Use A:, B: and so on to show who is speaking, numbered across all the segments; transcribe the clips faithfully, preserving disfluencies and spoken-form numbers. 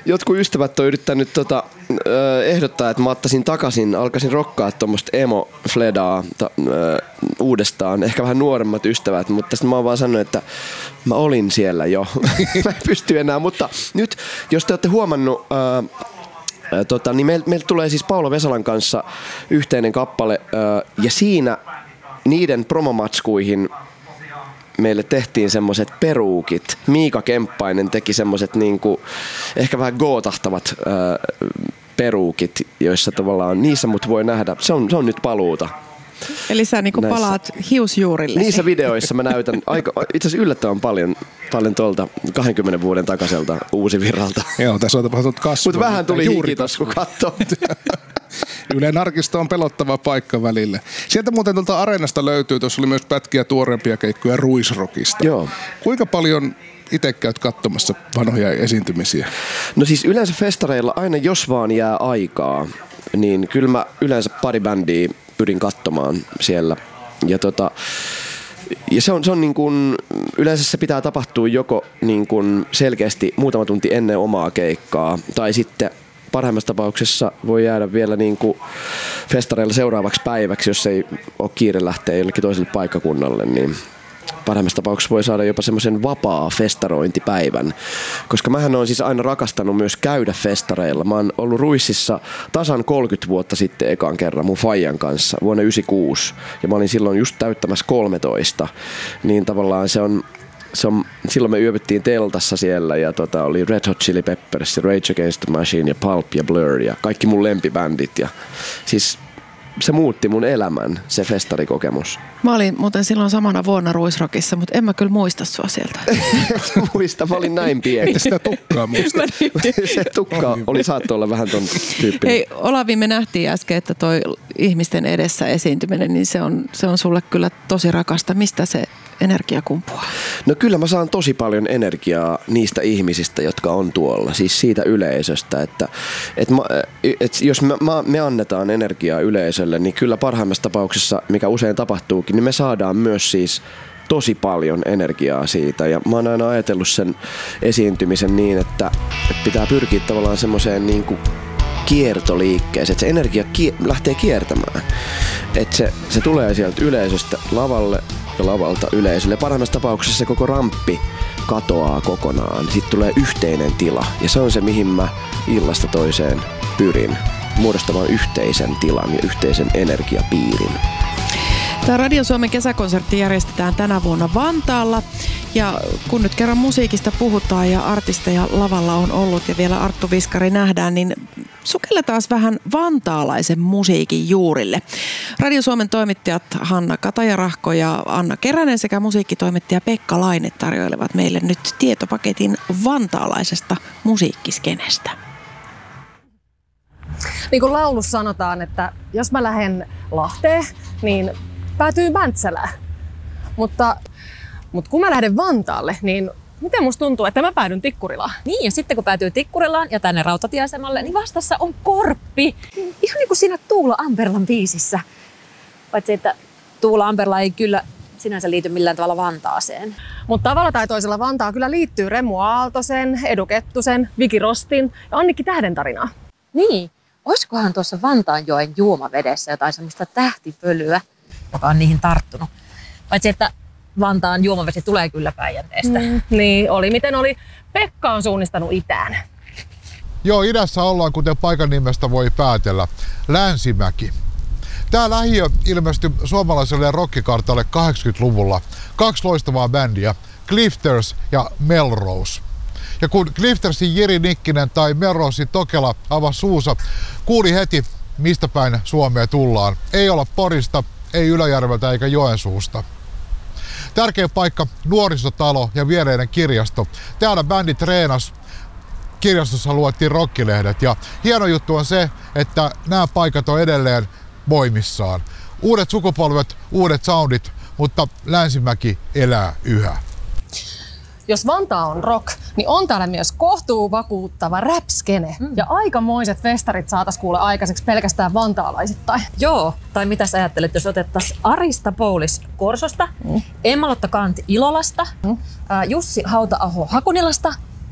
A: jotkut ystävät on yrittänyt tota, ehdottaa, että mä ottaisin takaisin, alkaisin rokkaa tuommoista emo-fledaa ta, ö, uudestaan. Ehkä vähän nuoremmat ystävät, mutta sitten mä oon vaan sanonut, että mä olin siellä jo. Mä en pysty enää, mutta nyt, jos te olette huomannut... Ö, Tota, niin meiltä meil tulee siis Paula Vesalan kanssa yhteinen kappale ää, ja siinä niiden promomatskuihin meille tehtiin semmoset peruukit. Miika Kemppainen teki semmoset niinku ehkä vähän gootahtavat ää, peruukit, joissa tavallaan niissä mut voi nähdä. Se on, se on nyt paluuta.
B: Eli sä niinku
A: Näissä,
B: palaat hiusjuurille.
A: Niissä videoissa mä näytän aika, itse asiassa yllättävän paljon, paljon tuolta kahdenkymmenen vuoden takaiselta Uusivirralta.
C: Joo, tässä on tapahtunut kasvua.
A: Mutta vähän tuli hikitos, kun katsoo.
C: Ylen arkisto on pelottava paikka välillä. Sieltä muuten tuolta Areenasta löytyy, tuossa oli myös pätkiä tuorempia keikkoja Ruisrockista.
A: Joo.
C: Kuinka paljon itse käyt katsomassa vanhoja esiintymisiä?
A: No siis yleensä festareilla aina jos vaan jää aikaa, niin kyllä mä yleensä pari bändiä pyrin katsomaan siellä. Ja, tota, ja se on, se on niin kuin, yleensä se pitää tapahtua joko niin kuin selkeästi muutama tunti ennen omaa keikkaa, tai sitten parhaimmassa tapauksessa voi jäädä vielä niin kuin festareilla seuraavaksi päiväksi, jos ei ole kiire lähteä jollekin toiselle paikkakunnalle, niin parhaimmassa tapauksessa voi saada jopa semmoisen vapaa festarointipäivän, koska mähän olen siis aina rakastanut myös käydä festareilla. Mä oon ollut Ruississa tasan kolmekymmentä vuotta sitten ekan kerran mun faijan kanssa vuonna yhdeksänkymmentäkuusi ja mä olin silloin just täyttämässä kolmetoista, niin tavallaan se on Se on, silloin me yöpyttiin teltassa siellä ja tota, oli Red Hot Chili Peppers, Rage Against the Machine ja Pulp ja Blur ja kaikki mun lempibändit. Ja, siis se muutti mun elämän, se festarikokemus.
B: Mä olin muuten silloin samana vuonna Ruisrockissa, mutta en mä kyllä muista sua sieltä.
A: Muista, mä olin näin pieni.
C: Ei sitä tukkaa muista.
A: Se tukka oli saattoi olla vähän ton tyyppinen.
B: Hei Olavi, me nähtiin äsken, että toi ihmisten edessä esiintyminen, niin se on, se on sulle kyllä tosi rakasta. Mistä se energia kumpuaa?
A: No kyllä mä saan tosi paljon energiaa niistä ihmisistä, jotka on tuolla, siis siitä yleisöstä, että, että, mä, että jos me, me annetaan energiaa yleisölle, niin kyllä parhaimmassa tapauksessa, mikä usein tapahtuukin, niin me saadaan myös siis tosi paljon energiaa siitä ja mä oon aina ajatellut sen esiintymisen niin, että, että pitää pyrkiä tavallaan semmoiseen niin kuin kiertoliikkeeseen, että se energia kie- lähtee kiertämään, että se, se tulee sieltä yleisöstä lavalle ja lavalta yleisölle. Parhaimmassa tapauksessa se koko ramppi katoaa kokonaan. Sitten tulee yhteinen tila ja se on se, mihin mä illasta toiseen pyrin. Muodostamaan yhteisen tilan ja yhteisen energiapiirin.
B: Tämä Radio Suomen kesäkonsertti järjestetään tänä vuonna Vantaalla. Ja kun nyt kerran musiikista puhutaan ja artisteja lavalla on ollut ja vielä Arttu Viskari nähdään, niin sukelletaan vähän vantaalaisen musiikin juurille. Radio Suomen toimittajat Hanna Katajarahko ja Anna Keränen sekä musiikkitoimittaja Pekka Laine tarjoilevat meille nyt tietopaketin vantaalaisesta musiikkiskenestä.
D: Niin kuin laulussa sanotaan, että jos mä lähden Lahteen, niin päätyy Mäntsälään. Mutta, mutta kun mä lähden Vantaalle, niin miten musta tuntuu, että mä päädyn Tikkurilaan?
E: Niin, ja sitten kun päätyy Tikkurilaan ja tänne rautatieasemalle, niin vastassa on Korppi. Ihan niin kuin siinä Tuula Amberlan biisissä. Paitsi, että Tuula Amberla ei kyllä sinänsä liity millään tavalla Vantaaseen.
D: Mutta tavalla tai toisella Vantaa kyllä liittyy Remmu Aaltosen, Edu Kettusen, Viki Rostin ja Annikki Tähden tarinaa.
E: Niin, olisikohan tuossa Vantaanjoen juomavedessä jotain semmoista tähtipölyä, joka on niihin tarttunut. Paitsi, että Vantaan juomavesi tulee kyllä Päijänteestä.
D: Mm, niin, oli miten oli. Pekka on suunnistanut itään.
F: Joo, idässä ollaan, kuten paikan nimestä voi päätellä. Länsimäki. Tää lähiö ilmestyi suomalaiselle rockikartalle kahdeksankymmentäluvulla. Kaksi loistavaa bändiä, Clifters ja Melrose. Ja kun Cliftersin Jiri Nikkinen tai Melrosein Tokela avasi suunsa, kuuli heti, mistä päin Suomea tullaan. Ei olla Porista, ei Ylöjärveltä eikä Joensuusta. Tärkeä paikka, nuorisotalo ja viereinen kirjasto. Täällä bändi treenas. Kirjastossa luettiin rockilehdet ja hieno juttu on se, että nämä paikat on edelleen voimissaan. Uudet sukupolvet, uudet soundit, mutta Länsimäki elää yhä.
D: Jos Vantaa on rock, niin on täällä myös kohtuu vakuuttava rap-skene. Mm. Ja aikamoiset festarit saatais kuule aikaiseksi pelkästään vantaalaisittain.
E: Joo, tai mitä sä ajattelet, jos otettaisiin Arista Poulis Korsosta, mm. Emma-Lotta Kant Ilolasta, mm. Jussi Hauta-aho Hakunilasta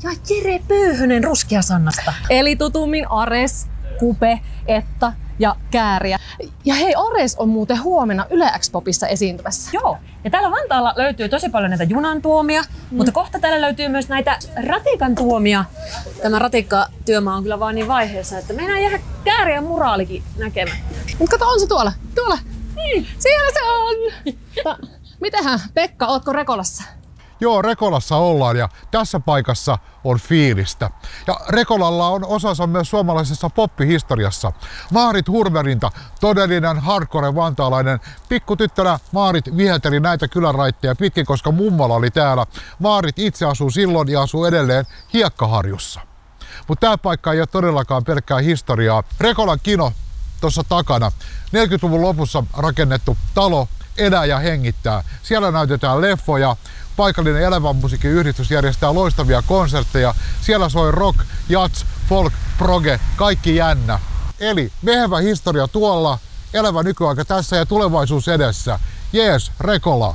E: Ja Jere Pöyhönen Ruskeasannasta.
D: Eli tutummin Ares, Kupe, Etta ja Kääriä. Ja hei, Ares on muuten huomenna Yle X-popissa esiintymässä.
E: Joo, ja täällä Vantaalla löytyy tosi paljon näitä junan tuomia, mm. mutta kohta täällä löytyy myös näitä ratikan tuomia. Tämä ratikkatyömaa on kyllä vaan niin vaiheessa, että meinaa jäädä Kääriä muraalikin näkemään.
D: Mutta kato, on se tuolla. Tuolla.
E: Niin.
D: Siellä se on. Ta, mitenhän, Pekka, ootko Rekolassa?
F: Joo, Rekolassa ollaan ja tässä paikassa on fiilistä. Ja Rekolalla on osansa myös suomalaisessa poppihistoriassa. Maarit Hurmerinta, todellinen hardcore vantaalainen. Pikkutyttönä Maarit vihelteli näitä kyläraitteja pitkin, koska mummala oli täällä. Maarit itse asuu silloin ja asuu edelleen Hiekkaharjussa. Mutta tämä paikka ei ole todellakaan pelkkää historiaa. Rekolan kino tuossa takana. neljäkymmentäluvun lopussa rakennettu talo elää ja hengittää. Siellä näytetään leffoja. Paikallinen elävän musiikin yhdistys järjestää loistavia konsertteja. Siellä soi rock, jazz, folk, proge, kaikki jännä. Eli mehevä historia tuolla, elävä nykyaika tässä ja tulevaisuus edessä. Jees, Rekola.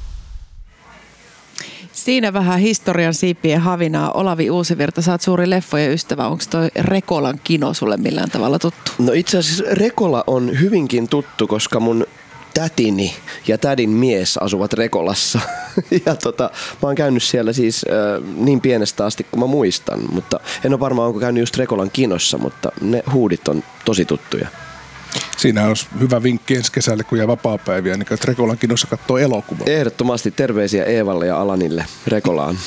B: Siinä vähän historian siipien havinaa. Olavi Uusivirta, sä oot suuri leffojen ystävä. Onko toi Rekolan kino sulle millään tavalla tuttu?
A: No itse asiassa Rekola on hyvinkin tuttu, koska mun tätini ja tädin mies asuvat Rekolassa. Ja tota, mä oon käynyt siellä siis äh, niin pienestä asti kuin mä muistan, mutta en ole varmaan onko käynyt just Rekolan kinossa, mutta ne huudit on tosi tuttuja.
C: Siinä olisi hyvä vinkki ensi kesälle, kun jää vapaapäiviä, niin että Rekolan kinossa katsoo elokuvaa.
A: Ehdottomasti terveisiä Eevalle ja Alanille Rekolaan.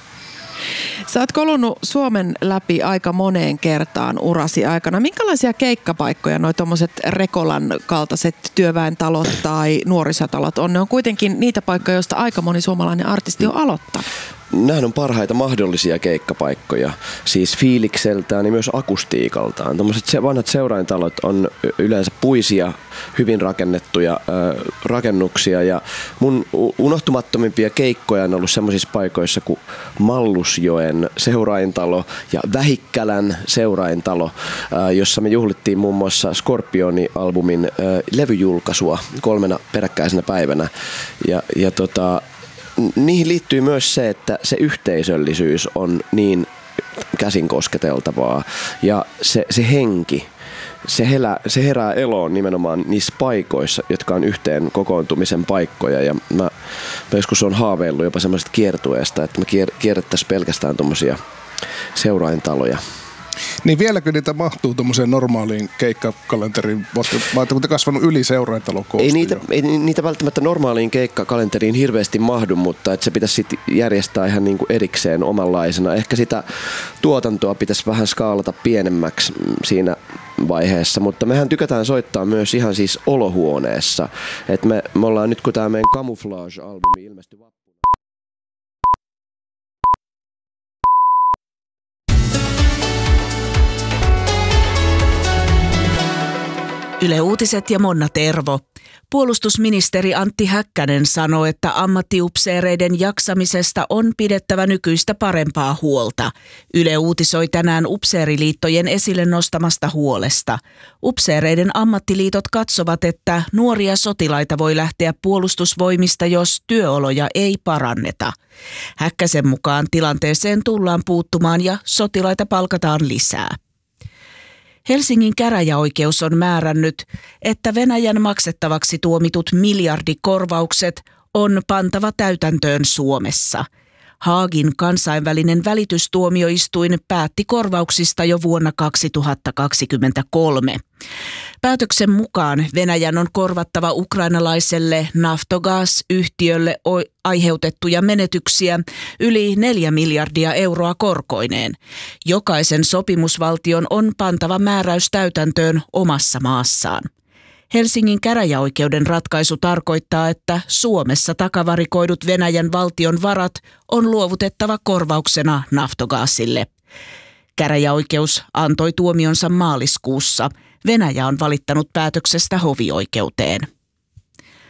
B: Sä oot kolunut Suomen läpi aika moneen kertaan urasi aikana. Minkälaisia keikkapaikkoja noi tommoset Rekolan kaltaiset työväentalot tai nuorisotalot on? Ne on kuitenkin niitä paikkoja, joista aika moni suomalainen artisti on aloittanut.
A: Nämähän on parhaita mahdollisia keikkapaikkoja, siis fiilikseltään ja myös akustiikaltaan. Tuommoiset vanhat seuraintalot on yleensä puisia, hyvin rakennettuja äh, rakennuksia ja mun unohtumattomimpia keikkoja on ollut semmoisissa paikoissa kuin Mallusjoen seuraintalo ja Vähikkälän seuraintalo, äh, jossa me juhlittiin muun muassa Scorpioni-albumin äh, levyjulkaisua kolmena peräkkäisenä päivänä ja, ja tota, niihin liittyy myös se, että se yhteisöllisyys on niin käsin kosketeltavaa ja se, se henki, se, helä, se herää eloon nimenomaan niissä paikoissa, jotka on yhteen kokoontumisen paikkoja. Ja mä, mä joskus on haaveillut jopa semmoisesta kiertueesta, että me kier, kierrettäisiin pelkästään tommosia seuraintaloja.
C: Niin vieläkö niitä mahtuu tuommoiseen normaaliin keikkakalenteriin? Vai te kasvanut yli seuraintalokoosta?
A: Ei niitä, ei niitä välttämättä normaaliin keikkakalenteriin hirveästi mahdu, mutta että se pitäisi sit järjestää ihan niin kuin erikseen omanlaisena. Ehkä sitä tuotantoa pitäisi vähän skaalata pienemmäksi siinä vaiheessa, mutta mehän tykätään soittaa myös ihan siis olohuoneessa. Et me, me ollaan nyt, kun tämä meidän Camouflage-albumi ilmestyi vappuna.
G: Yle Uutiset ja Monna Tervo. Puolustusministeri Antti Häkkänen sanoi, että ammattiupseereiden jaksamisesta on pidettävä nykyistä parempaa huolta. Yle uutisoi tänään upseeriliittojen esille nostamasta huolesta. Upseereiden ammattiliitot katsovat, että nuoria sotilaita voi lähteä puolustusvoimista, jos työoloja ei paranneta. Häkkäsen mukaan tilanteeseen tullaan puuttumaan ja sotilaita palkataan lisää. Helsingin käräjäoikeus on määrännyt, että Venäjän maksettavaksi tuomitut miljardikorvaukset on pantava täytäntöön Suomessa. Haagin kansainvälinen välitystuomioistuin päätti korvauksista jo vuonna kaksituhattakaksikymmentäkolme. Päätöksen mukaan Venäjän on korvattava ukrainalaiselle Naftogaz-yhtiölle aiheutettuja menetyksiä yli neljä miljardia euroa korkoineen. Jokaisen sopimusvaltion on pantava määräys täytäntöön omassa maassaan. Helsingin käräjäoikeuden ratkaisu tarkoittaa, että Suomessa takavarikoidut Venäjän valtion varat on luovutettava korvauksena Naftogazille. Käräjäoikeus antoi tuomionsa maaliskuussa. Venäjä on valittanut päätöksestä hovioikeuteen.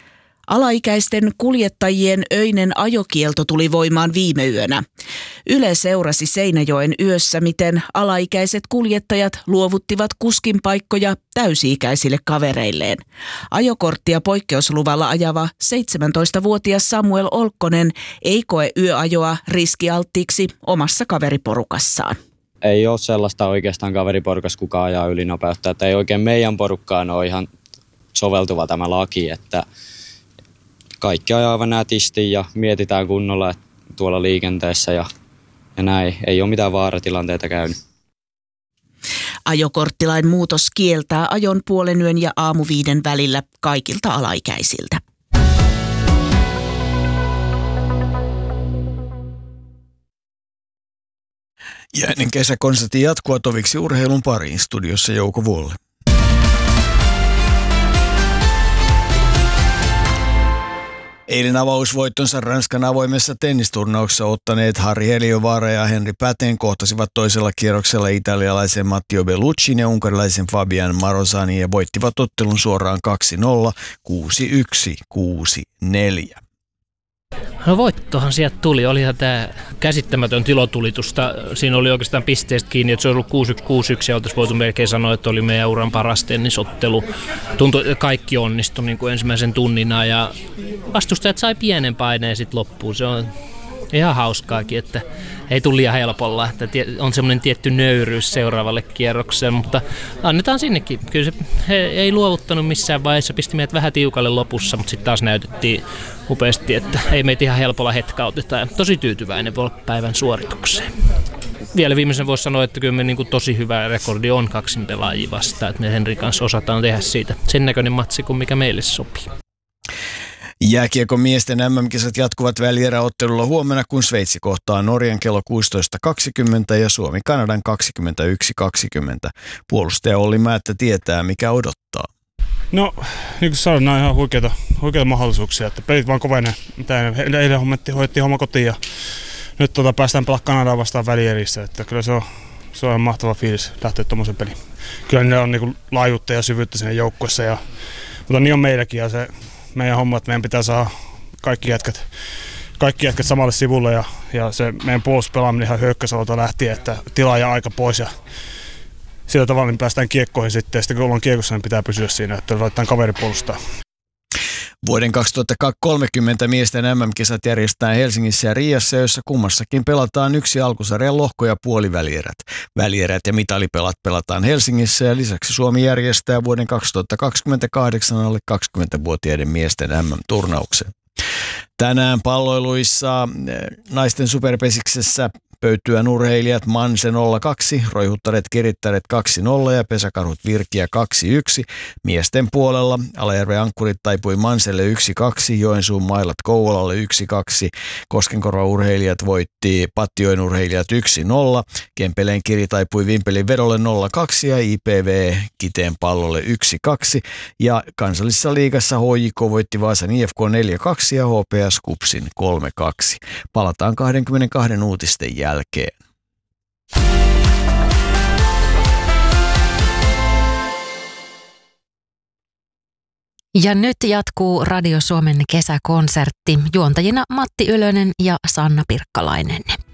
G: Alaikäisten kuljettajien öinen ajokielto tuli voimaan viime yönä. Yle seurasi Seinäjoen yössä, miten alaikäiset kuljettajat luovuttivat kuskin paikkoja täysi-ikäisille kavereilleen. Ajokorttia poikkeusluvalla ajava seitsemäntoistavuotias Samuel Olkkonen ei koe yöajoa riskialttiiksi omassa kaveriporukassaan.
H: Ei ole sellaista oikeastaan kaveriporukassa kukaan ajaa ylinopeutta, että ei oikein meidän porukkaan ole ihan soveltuva tämä laki, että kaikki ajaa aivan nätisti ja mietitään kunnolla tuolla liikenteessä ja, ja näin. Ei ole mitään vaaratilanteita käynyt.
G: Ajokorttilain muutos kieltää ajon puolen yön ja aamuviiden välillä kaikilta alaikäisiltä.
I: Ja ennen kesäkonsertin jatkua toviksi urheilun pariin, studiossa Jouko Vuolle. Eilen avausvoittonsa Ranskan avoimessa tennisturnauksessa ottaneet Harri Heliövaara ja Henri Päten kohtasivat toisella kierroksella italialaisen Matteo Belluccin ja unkarilaisen Fabian Marosanin ja voittivat ottelun suoraan kaksi nolla, kuusi yksi, kuusi neljä.
J: No voittohan sieltä tuli. Olihan tämä käsittämätön tilotulitusta. Siinä oli oikeastaan pisteestä kiinni, että se oli ollut kuusi yksi kuusi yksi ja oltaisiin voitu melkein sanoa, että oli meidän uran paras tennisottelu. Tuntui, että kaikki onnistui niin kuin ensimmäisen tunnina ja vastustajat sai pienen paineen sitten loppuun. Se on ihan hauskaakin, että ei tule liian helpolla, että on semmoinen tietty nöyryys seuraavalle kierrokselle, mutta annetaan sinnekin. Kyllä se, he ei luovuttanut missään vaiheessa, pisti meidät vähän tiukalle lopussa, mutta sitten taas näytettiin upeasti, että ei meitä ihan helpolla hetkauteta ja tosi tyytyväinen voi olla päivän suoritukseen. Vielä viimeisen voisi sanoa, että kyllä me niin kuin tosi hyvä rekordi on kaksin pelaajia vastaan, että me Henrin kanssa osataan tehdä siitä sen näköinen matsi kuin mikä meille sopii.
I: Jääkiekon miesten äm äm-kisat jatkuvat välieräottelulla huomenna, kun Sveitsi kohtaa Norjan kello kuusitoista kaksikymmentä ja Suomi Kanadan kaksikymmentäyksi kaksikymmentä. Puolustaja Olli Määttä tietää, mikä odottaa.
K: No, niin kuin sanoin, nämä on ihan huikeita, huikeita mahdollisuuksia, että pelit vaan kovenee. Eilen hoidettiin homma kotiin ja nyt tuota, päästään pelaamaan Kanadaa vastaan välierissä, että kyllä se on, se on ihan mahtava fiilis lähteä tuommoisen peliin. Kyllä ne on niin kuin laajuutta ja syvyyttä siinä joukkueessa, ja, mutta niin on meilläkin ja se meidän homma, että meidän pitää saada kaikki jätkät, kaikki jätkät samalle sivulle ja, ja se meidän puolustuspelaaminen ihan hyökkäysalueelta lähtien, että tilaa ja aika pois ja sillä tavalla niin päästään kiekkoihin sitten ja sitten kun ollaan kiekossa, niin pitää pysyä siinä, että laitetaan kaveri puolustaa.
I: Vuoden kaksituhattakolmekymmentä miesten äm äm-kisat järjestetään Helsingissä ja Riassa, joissa kummassakin pelataan yksi alkusarjan lohko ja puolivälierät. Välierät ja mitalipelat pelataan Helsingissä ja lisäksi Suomi järjestää vuoden kaksituhattakaksikymmentäkahdeksan alle kaksikymmentävuotiaiden miesten äm äm-turnauksen. Tänään palloiluissa naisten superpesiksessä pöytyä urheilijat Manse nolla kaksi, roihuttaret Kirittäret kaksi nolla ja pesäkarhut Virkiä kaksi yksi. Miesten puolella Alajärven ankkurit taipui Manselle yksi kaksi, Joensuun mailat Kouvolalle yksi kaksi, Koskenkorvan urheilijat voitti Pattijoen urheilijat yksi nolla, Kempeleen Kiri taipui Vimpelin vedolle nolla kaksi ja I P V Kiteen pallolle yksi kaksi. Ja kansallisessa liigassa H J K voitti Vaasan I F K neljä kaksi ja H P S Kupsin kolme kaksi. Palataan kaksikymmentäkaksi uutisten jälkeen. Jälkeen.
E: Ja nyt jatkuu Radio Suomen kesäkonsertti. Juontajina Matti Ylönen ja Sanna Pirkkalainen.